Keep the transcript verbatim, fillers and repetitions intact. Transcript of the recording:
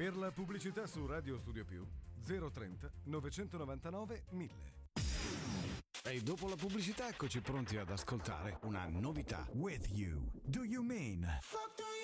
Per la pubblicità su Radio Studio Più zero trenta novecentonovantanove mille. E dopo la pubblicità eccoci pronti ad ascoltare una novità. With you. Do you mean? Fuck